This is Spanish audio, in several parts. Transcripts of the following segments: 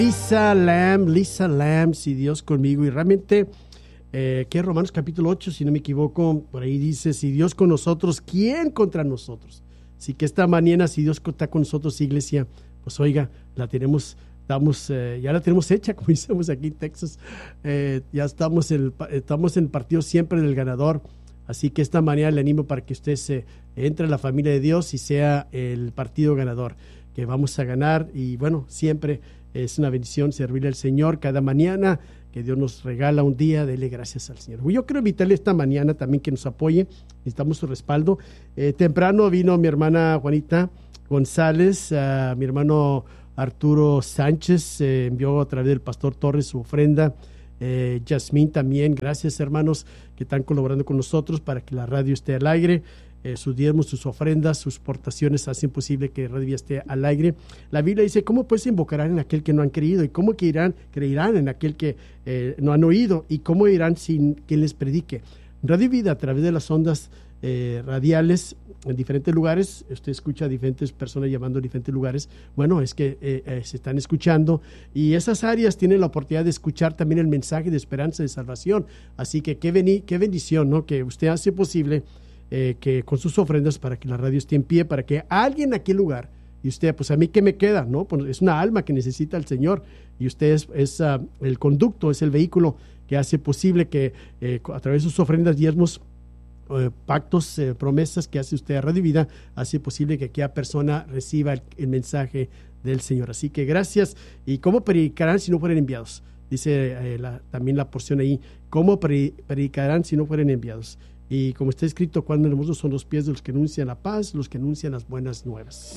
Lisa Lam, si Dios conmigo. Y realmente, que es Romanos capítulo 8, si no me equivoco, por ahí dice, si Dios con nosotros, ¿quién contra nosotros? Así que esta mañana, si Dios está con nosotros, iglesia, pues oiga, la tenemos, ya la tenemos hecha, como decimos aquí en Texas. Ya estamos en el partido siempre del ganador. Así que esta mañana le animo para que usted entre a la familia de Dios y sea el partido ganador, que vamos a ganar. Y bueno, siempre es una bendición servirle al Señor cada mañana, que Dios nos regala un día, dele gracias al Señor. Yo quiero invitarle esta mañana también que nos apoye, necesitamos su respaldo. Temprano vino mi hermana Juanita González, mi hermano Arturo Sánchez, envió a través del pastor Torres su ofrenda. Yasmín también, gracias hermanos que están colaborando con nosotros para que la radio esté al aire. Sus diezmos, sus ofrendas, sus portaciones hacen posible que Radio esté al aire. La Biblia dice, ¿cómo pues invocarán en aquel que no han creído? ¿Y cómo creerán en aquel que no han oído? ¿Y cómo irán sin quien les predique? Radio Vida, a través de las ondas radiales en diferentes lugares, usted escucha a diferentes personas llamando a diferentes lugares. Bueno, es que se están escuchando y esas áreas tienen la oportunidad de escuchar también el mensaje de esperanza, de salvación. Así que qué bendición, ¿no? Que usted hace posible que con sus ofrendas para que la radio esté en pie, para que alguien en aquel lugar, y usted, pues a mí qué me queda, ¿no? Pues es una alma que necesita al Señor y usted es el conducto, es el vehículo que hace posible que a través de sus ofrendas, diezmos, pactos, promesas que hace usted a Radio Vida, hace posible que aquella persona reciba el mensaje del Señor. Así que gracias. ¿Y cómo predicarán si no fueren enviados? Dice también la porción ahí, ¿cómo predicarán si no fueren enviados? Y como está escrito, cuán hermosos son los pies de los que anuncian la paz, los que anuncian las buenas nuevas.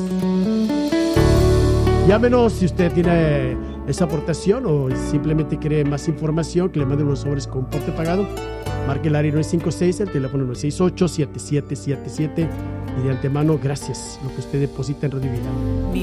Llámenos si usted tiene esa aportación o simplemente quiere más información, que le mande unos sobres con porte pagado. Marque el área 956, el teléfono 968-7777. Y de antemano, gracias lo que usted deposita en Radio Vida.